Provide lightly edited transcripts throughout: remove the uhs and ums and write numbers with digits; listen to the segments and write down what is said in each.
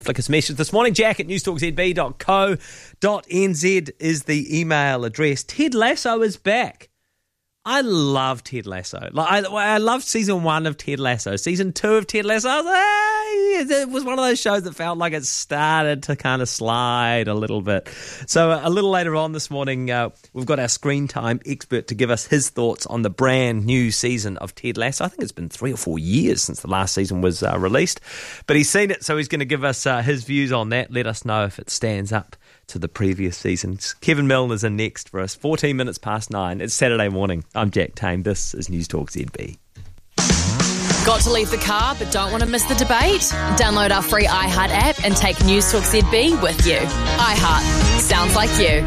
Flick us a message this morning. Jack at newstalkzb.co.nz is the email address. Ted Lasso is back. I love Ted Lasso. I loved season 1 of Ted Lasso. Season 2 of Ted Lasso, I was like, it was one of those shows that felt like it started to kind of slide a little bit. So a little later on this morning, we've got our screen time expert to give us his thoughts on the brand new season of Ted Lasso. I think it's been 3 or 4 years since the last season was released. But he's seen it, so he's going to give us his views on that. Let us know if it stands up to the previous seasons. Kevin Milne is in next for us. 14 minutes past 9. It's Saturday morning. I'm Jack Tame. This is News Talk ZB. Got to leave the car but don't want to miss the debate? Download our free iHeart app and take News Talk ZB with you. iHeart. Sounds like you.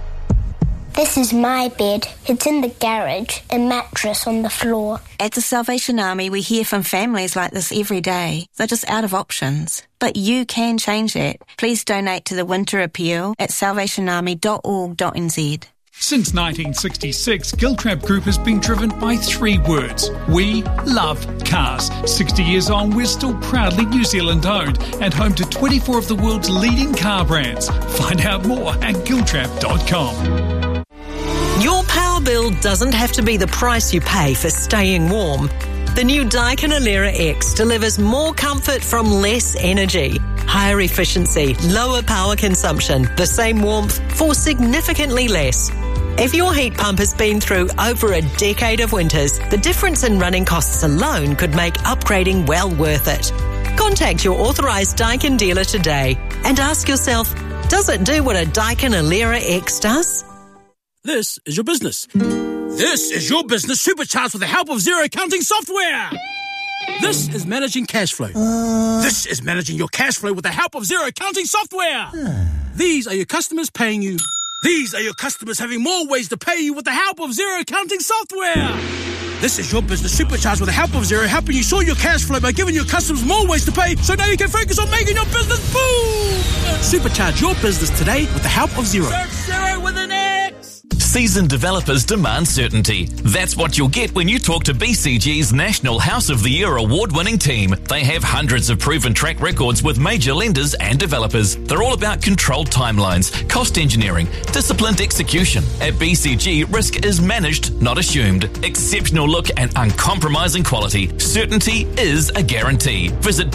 This is my bed. It's in the garage, a mattress on the floor. At the Salvation Army, we hear from families like this every day. They're just out of options. But you can change that. Please donate to the Winter Appeal at salvationarmy.org.nz. Since 1966, Giltrap Group has been driven by 3 words. We love cars. 60 years on, we're still proudly New Zealand owned and home to 24 of the world's leading car brands. Find out more at giltrap.com. Your power bill doesn't have to be the price you pay for staying warm. The new Daikin Alera X delivers more comfort from less energy, higher efficiency, lower power consumption, the same warmth for significantly less. If your heat pump has been through over a decade of winters, the difference in running costs alone could make upgrading well worth it. Contact your authorised Daikin dealer today and ask yourself, does it do what a Daikin Alera X does? This is your business. This is your business supercharged with the help of Xero accounting software. This is managing cash flow. This is managing your cash flow with the help of Xero accounting software. These are your customers paying you. These are your customers having more ways to pay you with the help of Xero accounting software. This is your business supercharged with the help of Xero, helping you sort your cash flow by giving your customers more ways to pay, so now you can focus on making your business boom. Supercharge your business today with the help of Xero. Search Xero with an X. Seasoned developers demand certainty. That's what you'll get when you talk to BCG's National House of the Year award-winning team. They have hundreds of proven track records with major lenders and developers. They're all about controlled timelines, cost engineering, disciplined execution. At BCG, risk is managed, not assumed. Exceptional look and uncompromising quality. Certainty is a guarantee. Visit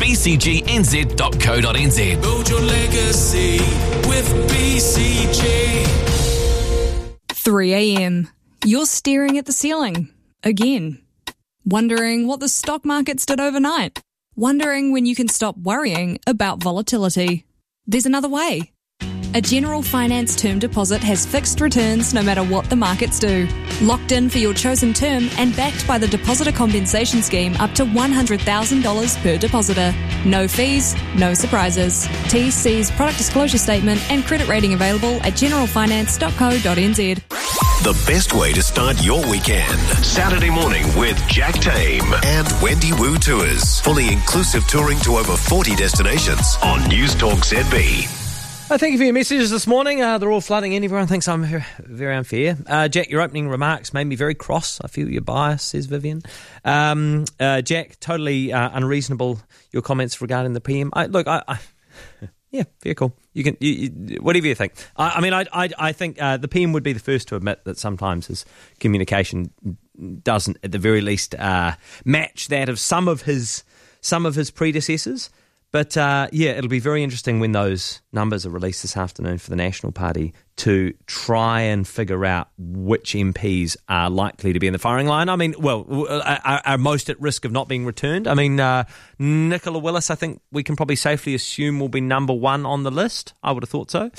bcgnz.co.nz. Build your legacy with BCG. 3 a.m. You're staring at the ceiling. Again. Wondering what the stock markets did overnight. Wondering when you can stop worrying about volatility. There's another way. A General Finance term deposit has fixed returns no matter what the markets do. Locked in for your chosen term and backed by the Depositor Compensation Scheme up to $100,000 per depositor. No fees, no surprises. TC's product disclosure statement and credit rating available at generalfinance.co.nz. The best way to start your weekend. Saturday morning with Jack Tame and Wendy Wu Tours. Fully inclusive touring to over 40 destinations on News Talk ZB. Thank you for your messages this morning. They're all flooding in. Everyone thinks I'm very unfair. Jack, your opening remarks made me very cross. I feel your bias, says Vivian. Jack, totally unreasonable, your comments regarding the PM. Yeah, very cool. You can, whatever you think. I think the PM would be the first to admit that sometimes his communication doesn't, at the very least, match that of some of his predecessors. But, it'll be very interesting when those numbers are released this afternoon for the National Party to try and figure out which MPs are likely to be in the firing line. I mean, are most at risk of not being returned. I mean, Nicola Willis, I think we can probably safely assume will be number 1 on the list. I would have thought so.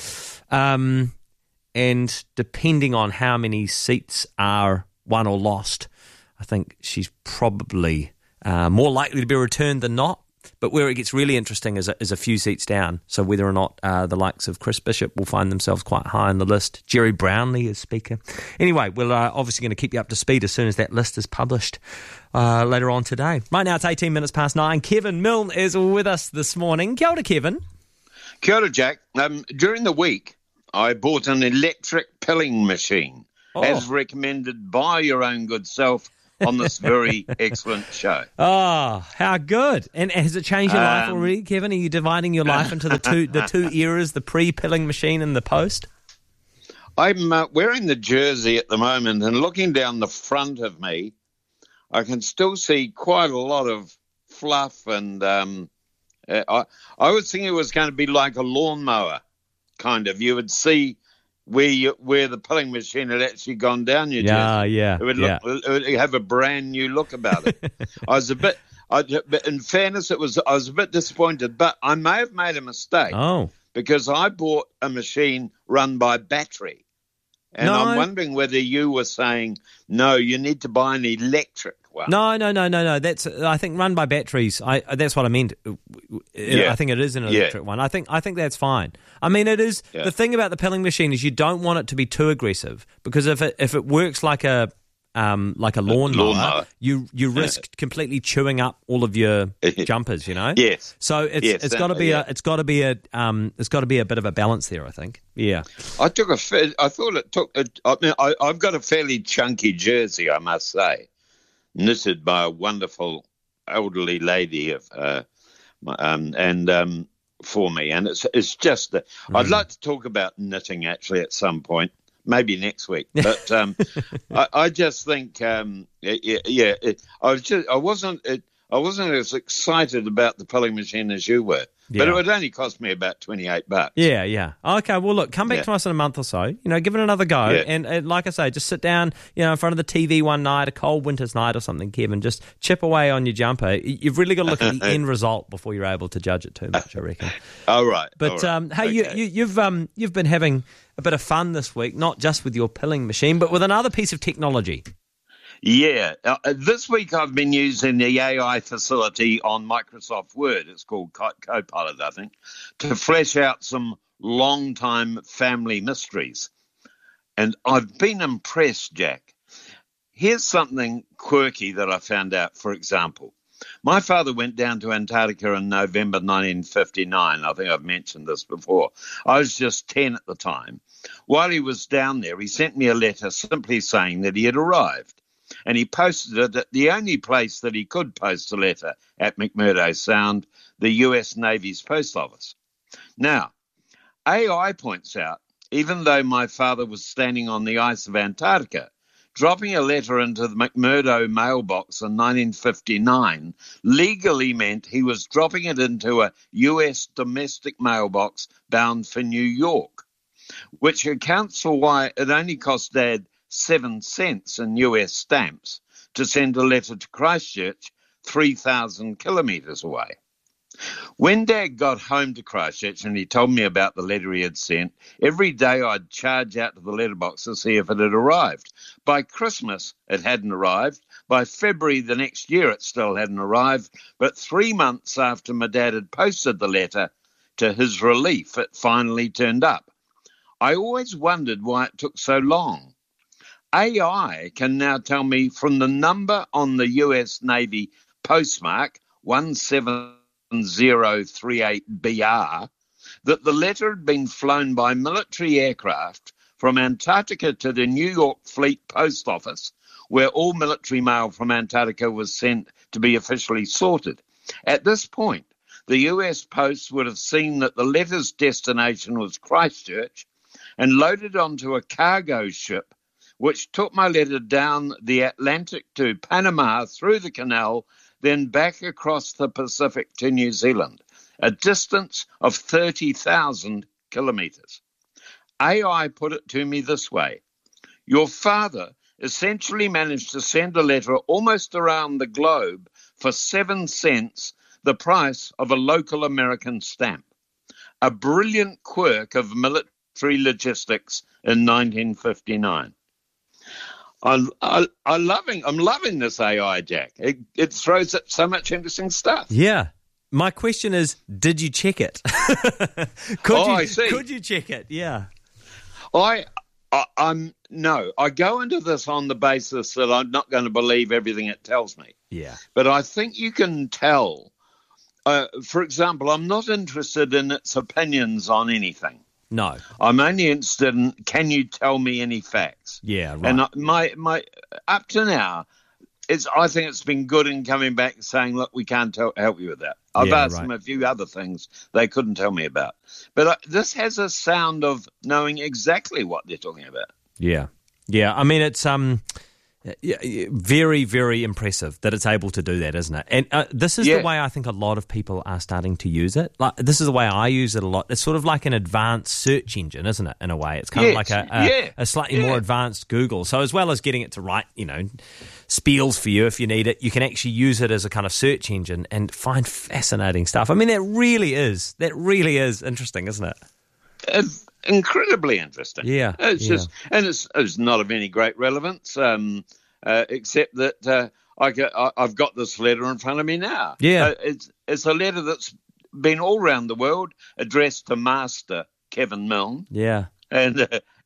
And depending on how many seats are won or lost, I think she's probably more likely to be returned than not. But where it gets really interesting is a few seats down. So whether or not the likes of Chris Bishop will find themselves quite high on the list. Jerry Brownlee is Speaker. Anyway, we're obviously going to keep you up to speed as soon as that list is published later on today. Right now it's 18 minutes past 9. Kevin Milne is with us this morning. Kia ora, Kevin. Kia ora, Jack. During the week, I bought an electric pilling machine, as recommended by your own good self, on this very excellent show. Oh, how good. And has it changed your life already, Kevin? Are you dividing your life into the two eras, the pre-pilling machine and the post? I'm wearing the jersey at the moment, and looking down the front of me, I can still see quite a lot of fluff, and I was thinking it was going to be like a lawnmower, kind of. You would see where the pilling machine had actually gone down your jersey. Yeah. It would have a brand new look about it. But in fairness, I was a bit disappointed, but I may have made a mistake. Oh. Because I bought a machine run by battery. And I'm wondering whether you were saying, no, you need to buy an electric one. No. That's, I think, run by batteries. That's what I meant. I think it is an electric one. I think that's fine. I mean, it is. Yeah. The thing about the pilling machine is you don't want it to be too aggressive, because if it works like a lawnmower, you risk completely chewing up all of your jumpers. Yes. So it's got to be a bit of a balance there, I think. Yeah. I've got a fairly chunky jersey, I must say, knitted by a wonderful elderly lady for me, and it's just that I'd like to talk about knitting actually at some point. Maybe next week, but I just think, I wasn't as excited about the pilling machine as you were, but it would only cost me about $28. Yeah. Okay, well, look, come back to us in a month or so. Give it another go, and like I say, just sit down, in front of the TV one night, a cold winter's night or something, Kevin. Just chip away on your jumper. You've really got to look at the end result before you're able to judge it too much, I reckon. All right. But hey, okay. You've been having a bit of fun this week, not just with your pilling machine, but with another piece of technology. Yeah. This week I've been using the AI facility on Microsoft Word. It's called Copilot, I think, to flesh out some long-time family mysteries. And I've been impressed, Jack. Here's something quirky that I found out, for example. My father went down to Antarctica in November 1959. I think I've mentioned this before. I was just 10 at the time. While he was down there, he sent me a letter simply saying that he had arrived. And he posted it at the only place that he could post a letter at McMurdo Sound, the US Navy's post office. Now, AI points out, even though my father was standing on the ice of Antarctica, dropping a letter into the McMurdo mailbox in 1959 legally meant he was dropping it into a US domestic mailbox bound for New York, which accounts for why it only cost Dad 7 cents in US stamps to send a letter to Christchurch 3,000 kilometres away. When Dad got home to Christchurch and he told me about the letter he had sent, every day I'd charge out to the letterbox to see if it had arrived. By Christmas, it hadn't arrived. By February the next year, it still hadn't arrived. But 3 months after my dad had posted the letter, to his relief, it finally turned up. I always wondered why it took so long. AI can now tell me from the number on the US Navy postmark 17038BR that the letter had been flown by military aircraft from Antarctica to the New York Fleet Post Office, where all military mail from Antarctica was sent to be officially sorted. At this point, the US Post would have seen that the letter's destination was Christchurch and loaded onto a cargo ship which took my letter down the Atlantic to Panama through the canal, then back across the Pacific to New Zealand, a distance of 30,000 kilometres. AI put it to me this way: your father essentially managed to send a letter almost around the globe for 7 cents, the price of a local American stamp. A brilliant quirk of military logistics in 1959. I'm loving this AI, Jack. It throws up so much interesting stuff. Yeah. My question is, did you check it? I see. Could you check it? Yeah. No. I go into this on the basis that I'm not going to believe everything it tells me. Yeah. But I think you can tell. For example, I'm not interested in its opinions on anything. No. I'm only interested in, can you tell me any facts? Yeah, right. And my up to now, I think it's been good in coming back and saying, look, we can't help you with that. I've asked them a few other things they couldn't tell me about. But this has a sound of knowing exactly what they're talking about. Yeah. Yeah, I mean, it's very, very impressive that it's able to do that, isn't it? And this is the way I think a lot of people are starting to use it. Like, this is the way I use it a lot. It's sort of like an advanced search engine, isn't it, in a way? It's kind of like a slightly more advanced Google. So as well as getting it to write, spiels for you if you need it, you can actually use it as a kind of search engine and find fascinating stuff. I mean, that really is interesting, isn't it? It's incredibly interesting. Yeah. It's just, and it's not of any great relevance, except that I've got this letter in front of me now. Yeah. It's a letter that's been all around the world, addressed to Master Kevin Milne. Yeah. And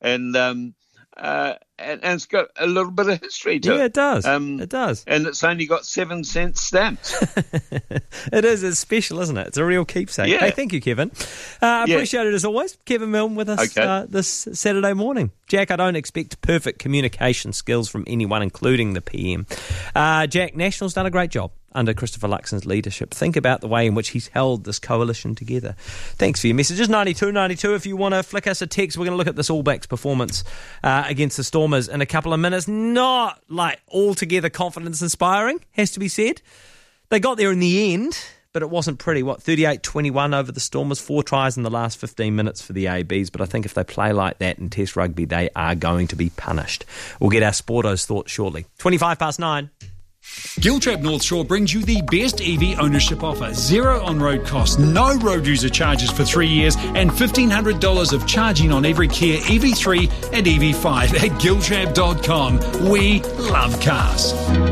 it's got a little bit of history to it. Yeah, it does. It does. And it's only got 7-cent stamps. It is. It's special, isn't it? It's a real keepsake. Yeah. Hey, thank you, Kevin. Appreciate it as always. Kevin Milne with us this Saturday morning. Jack, I don't expect perfect communication skills from anyone, including the PM. Jack, National's done a great job under Christopher Luxon's leadership. Think about the way in which he's held this coalition together. Thanks for your messages. 9292. If you want to flick us a text, we're going to look at this All Blacks performance against the Stormers in a couple of minutes. Not like altogether confidence inspiring, has to be said. They got there in the end, but it wasn't pretty. 38-21 over the Stormers, 4 tries in the last 15 minutes for the ABs. But I think if they play like that in Test rugby, they are going to be punished. We'll get our Sporto's thoughts shortly. 9:25. Giltrap North Shore brings you the best EV ownership offer. 0 on-road costs, no road user charges for 3 years, and $1,500 of charging on every Kia EV3 and EV5 at giltrap.com. We love cars.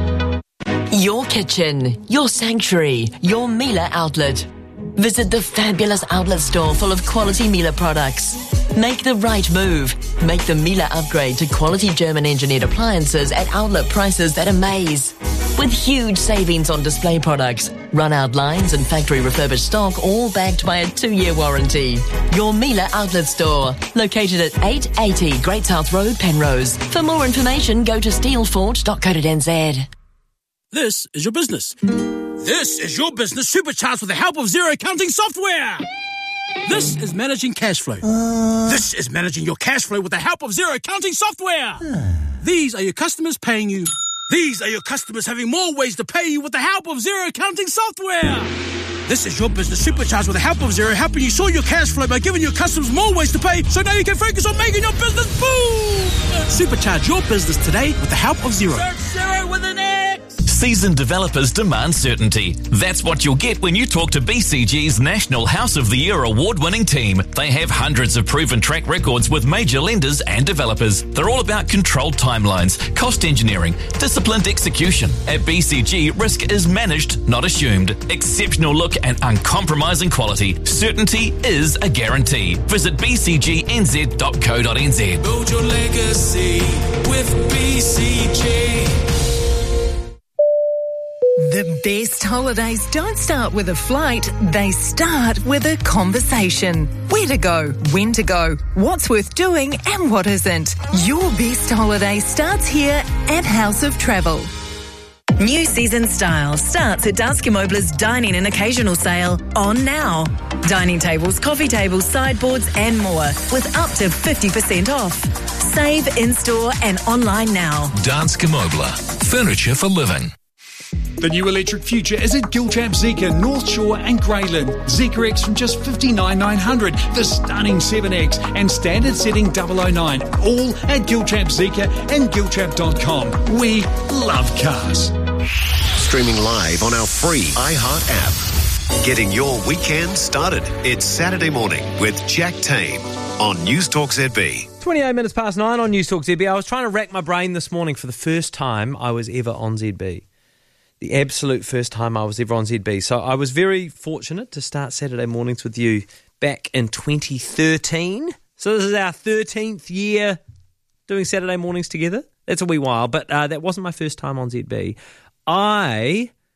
Your kitchen, your sanctuary, your Miele outlet. Visit the fabulous outlet store full of quality Miele products. Make the right move. Make the Miele upgrade to quality German-engineered appliances at outlet prices that amaze. With huge savings on display products, run-out lines and factory refurbished stock, all backed by a 2-year warranty. Your Miele outlet store, located at 880 Great South Road, Penrose. For more information, go to steelfort.co.nz. This is your business. This is your business supercharged with the help of Xero accounting software. This is managing cash flow. This is managing your cash flow with the help of Xero accounting software. These are your customers paying you. These are your customers having more ways to pay you with the help of Xero accounting software. This is your business supercharged with the help of Xero, helping you sort your cash flow by giving your customers more ways to pay, so now you can focus on making your business boom. Supercharge your business today with the help of Xero. Search Xero with an X. Seasoned developers demand certainty. That's what you'll get when you talk to BCG's National House of the Year award-winning team. They have hundreds of proven track records with major lenders and developers. They're all about controlled timelines, cost engineering, disciplined execution. At BCG, risk is managed, not assumed. Exceptional look and uncompromising quality. Certainty is a guarantee. Visit bcgnz.co.nz. Build your legacy with BCG. The best holidays don't start with a flight, they start with a conversation. Where to go, when to go, what's worth doing and what isn't. Your best holiday starts here at House of Travel. New season style starts at Danske Møbler's dining and occasional sale on now. Dining tables, coffee tables, sideboards and more with up to 50% off. Save in-store and online now. Danske Møbler. Furniture for living. The new electric future is at Giltrap Zeekr, North Shore and Greyland. Zeekr X from just $59,900, the stunning 7X and standard setting 009. All at Giltrap Zeekr and giltrap.com. We love cars. Streaming live on our free iHeart app. Getting your weekend started. It's Saturday morning with Jack Tame on Newstalk ZB. 9:28 on Newstalk ZB. I was trying to rack my brain this morning for the first time I was ever on ZB. The absolute first time I was ever on ZB. So I was very fortunate to start Saturday mornings with you back in 2013. So this is our 13th year doing Saturday mornings together. That's a wee while, but that wasn't my first time on ZB. I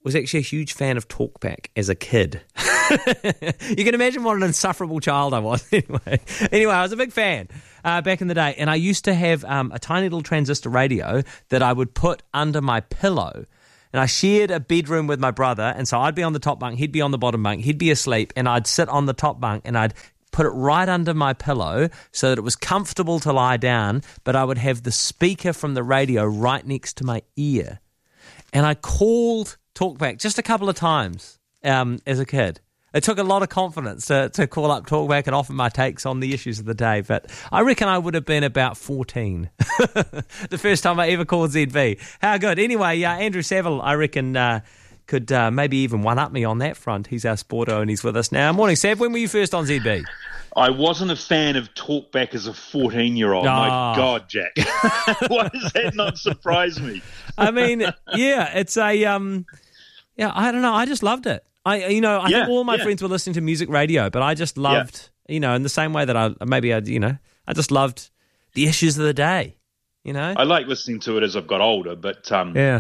was actually a huge fan of Talkback as a kid. You can imagine what an insufferable child I was. Anyway, I was a big fan back in the day, and I used to have a tiny little transistor radio that I would put under my pillow. And I shared a bedroom with my brother, and so I'd be on the top bunk, he'd be on the bottom bunk, he'd be asleep, and I'd sit on the top bunk, and I'd put it right under my pillow so that it was comfortable to lie down, but I would have the speaker from the radio right next to my ear. And I called Talkback just a couple of times as a kid. It took a lot of confidence to call up Talkback and offer my takes on the issues of the day, but I reckon I would have been about 14 the first time I ever called ZB. How good. Anyway, Andrew Saville, I reckon, could maybe even one-up me on that front. He's our sporto and he's with us now. Morning, Sav. When were you first on ZB? I wasn't a fan of Talkback as a 14-year-old. My God, Jack. Why does that not surprise me? I mean, it's a... I don't know. I just loved it. I think all my friends were listening to music radio, but I just loved, in the same way that I just loved the issues of the day, I like listening to it as I've got older, but I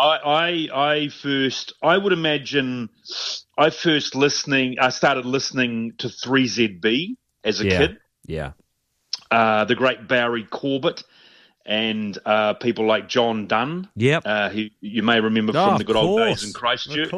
started listening to 3ZB as a kid. Yeah. The great Barry Corbett and people like John Dunn. Yep. Who you may remember from the good old days in Christchurch.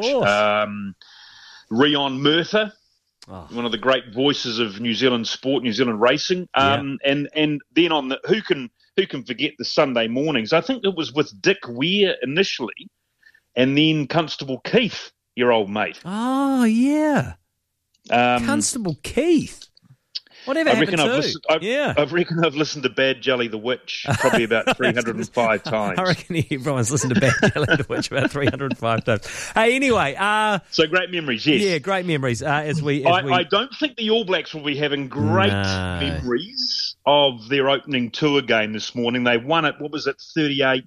Rion Murtha, one of the great voices of New Zealand sport, New Zealand racing. And then on the who can forget the Sunday mornings? I think it was with Dick Weir initially, and then Constable Keith, your old mate. Oh yeah, Constable Keith. Whatever happened to? I reckon I've listened to Bad Jelly the Witch probably about 305 times. I reckon everyone's listened to Bad Jelly the Witch about 305 times. Hey, anyway. So great memories, yes. Yeah, great memories. I don't think the All Blacks will be having great memories of their opening tour game this morning. They won it, 38-21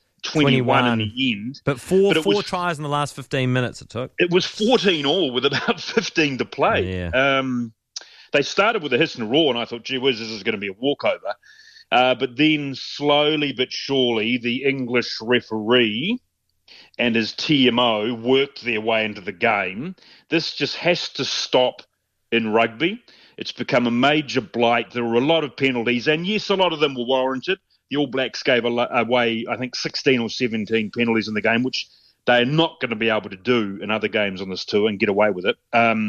in the end. But four tries in the last 15 minutes it took. It was 14-all with about 15 to play. Yeah. They started with a hiss and a roar, and I thought, gee whiz, this is going to be a walkover. But then slowly but surely, the English referee and his TMO worked their way into the game. This just has to stop in rugby. It's become a major blight. There were a lot of penalties, and yes, a lot of them were warranted. The All Blacks gave away, I think, 16 or 17 penalties in the game, which they are not going to be able to do in other games on this tour and get away with it.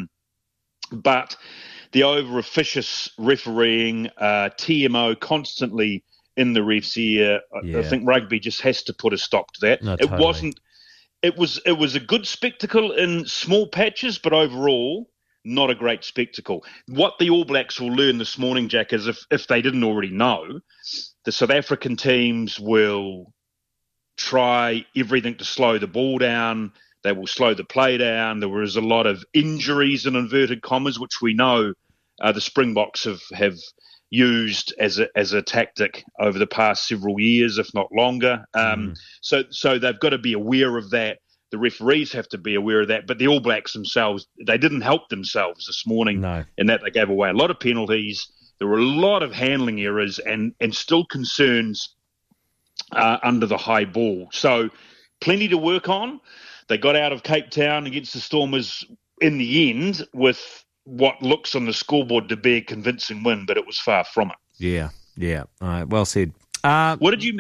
But the over-officious refereeing, TMO constantly in the ref's ear. I think rugby just has to put a stop to that. No, it wasn't. It was a good spectacle in small patches, but overall, not a great spectacle. What the All Blacks will learn this morning, Jack, is if they didn't already know, the South African teams will try everything to slow the ball down. They will slow the play down. There was a lot of injuries in inverted commas, which we know the Springboks have used as a tactic over the past several years, if not longer. So they've got to be aware of that. The referees have to be aware of that. But the All Blacks themselves, they didn't help themselves this morning in that they gave away a lot of penalties. There were a lot of handling errors and still concerns under the high ball. So plenty to work on. They got out of Cape Town against the Stormers in the end with what looks on the scoreboard to be a convincing win, but it was far from it. Yeah. All right, well said. What did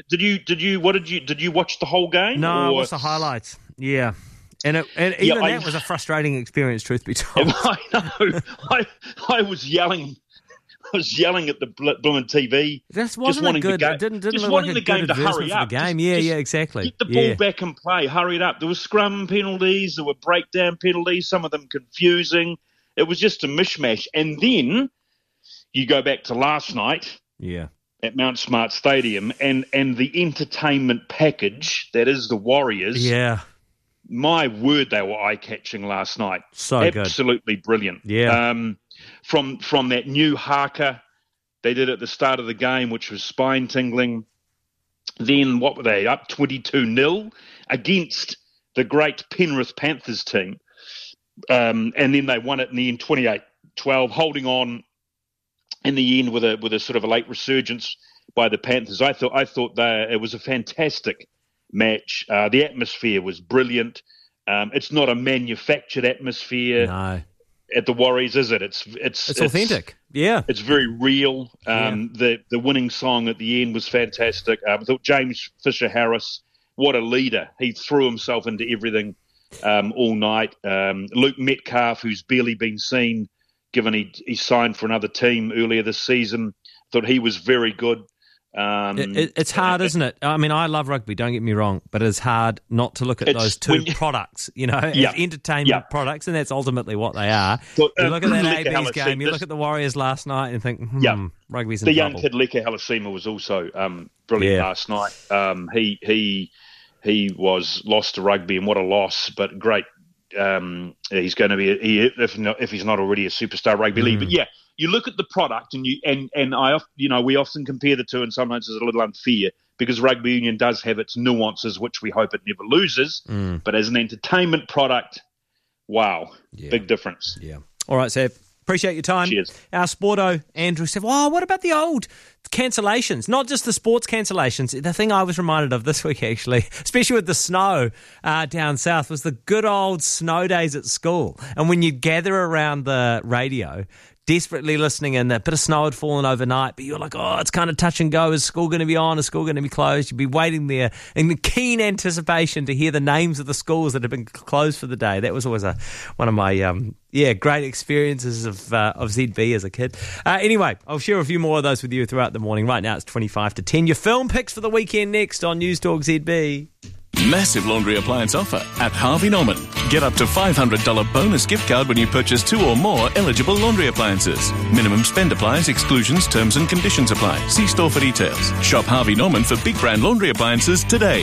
you watch the whole game? No, I watched the highlights. Yeah. And that was a frustrating experience, truth be told. I know. I was yelling. I was yelling at the blooming TV. This wasn't a good. It didn't look like a good advertisement for the game. Yeah, exactly. Get the ball back and play. Hurry it up. There were scrum penalties. There were breakdown penalties. Some of them confusing. It was just a mishmash. And then you go back to last night. Yeah. At Mount Smart Stadium and the entertainment package that is the Warriors. Yeah. My word, they were eye-catching last night. So absolutely brilliant. Yeah. From that new haka they did at the start of the game, which was spine-tingling. Then what were they, up 22-0 against the great Penrith Panthers team. And then they won it in the end 28-12, holding on in the end with a sort of a late resurgence by the Panthers. I thought it was a fantastic match. The atmosphere was brilliant. It's not a manufactured atmosphere. No. At the Warriors, is it? It's authentic. Yeah, it's very real. The winning song at the end was fantastic. I thought James Fisher-Harris, what a leader! He threw himself into everything all night. Luke Metcalf, who's barely been seen, given he signed for another team earlier this season, thought he was very good. It's hard, isn't it? I mean, I love rugby, don't get me wrong, but it's hard not to look at those two products, as entertainment products, and that's ultimately what they are. You look at that AB's game, you look at the Warriors last night and think, rugby's in trouble. The young kid, Leka Halasima, was also brilliant last night. He was lost to rugby, and what a loss, but great. He's going to be, if he's not already, a superstar rugby league. But you look at the product, and we often compare the two, and sometimes it's a little unfair because rugby union does have its nuances, which we hope it never loses. But as an entertainment product, wow, big difference. Yeah. All right, Seb. Appreciate your time. Cheers. Our Sporto, Andrew, said, what about the old cancellations? Not just the sports cancellations. The thing I was reminded of this week, actually, especially with the snow down south, was the good old snow days at school. And when you gather around the radio, desperately listening, and a bit of snow had fallen overnight, but you're like, it's kind of touch and go. Is school going to be on? Is school going to be closed? You'd be waiting there in keen anticipation to hear the names of the schools that have been closed for the day. That was always one of my great experiences of ZB as a kid. Anyway, I'll share a few more of those with you throughout the morning. Right now it's 25 to 10. Your film picks for the weekend next on News Talk ZB. Massive laundry appliance offer at Harvey Norman. Get up to $500 bonus gift card when you purchase 2 or more eligible laundry appliances. Minimum spend applies, exclusions, terms and conditions apply. See store for details. Shop Harvey Norman for big brand laundry appliances today.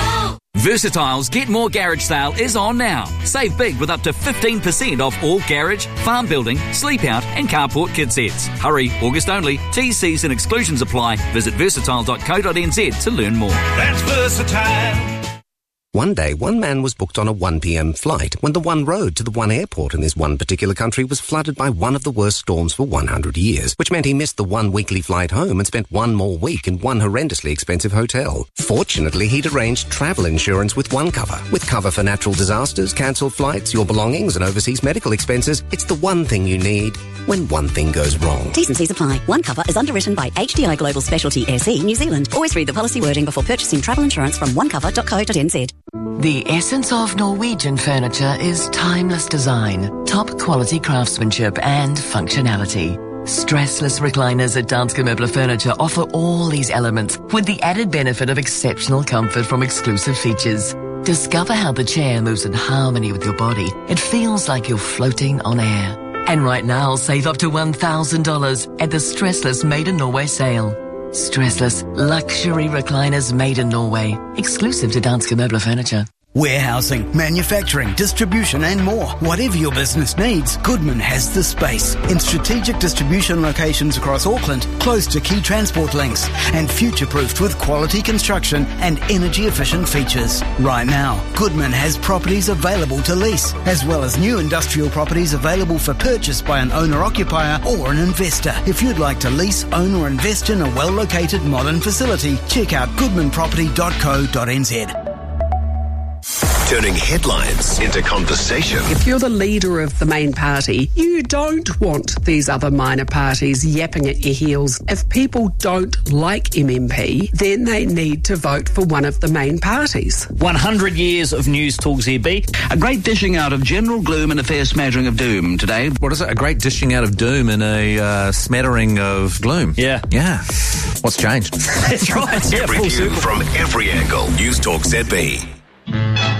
Versatile's Get More Garage sale is on now. Save big with up to 15% off all garage, farm building, sleep out and carport kit sets. Hurry, August only. T's, C's and exclusions apply. Visit versatile.co.nz to learn more. That's Versatile. One day, one man was booked on a 1 p.m. flight when the one road to the one airport in this one particular country was flooded by one of the worst storms for 100 years, which meant he missed the one weekly flight home and spent one more week in one horrendously expensive hotel. Fortunately, he'd arranged travel insurance with OneCover. With cover for natural disasters, cancelled flights, your belongings and overseas medical expenses, it's the one thing you need when one thing goes wrong. T's and C's apply. OneCover is underwritten by HDI Global Specialty SE New Zealand. Always read the policy wording before purchasing travel insurance from onecover.co.nz. The essence of Norwegian furniture is timeless design, top quality craftsmanship and functionality. Stressless recliners at Danske Møbler Furniture offer all these elements with the added benefit of exceptional comfort from exclusive features. Discover how the chair moves in harmony with your body. It feels like you're floating on air. And right now, save up to $1,000 at the Stressless Made in Norway sale. Stressless luxury recliners made in Norway, exclusive to Danske Møbler Furniture. Warehousing, manufacturing, distribution and more. Whatever your business needs, Goodman has the space. In strategic distribution locations across Auckland, close to key transport links, and future-proofed with quality construction and energy-efficient features. Right now, Goodman has properties available to lease, as well as new industrial properties available for purchase by an owner-occupier or an investor. If you'd like to lease, own or invest in a well-located modern facility, check out goodmanproperty.co.nz. Turning headlines into conversation. If you're the leader of the main party, you don't want these other minor parties yapping at your heels. If people don't like MMP, then they need to vote for one of the main parties. 100 years of News Talk ZB. A great dishing out of general gloom and a fair smattering of doom today. What is it? A great dishing out of doom and a smattering of gloom. Yeah. Yeah. What's changed? That's right. Every view from every angle. News Talk ZB.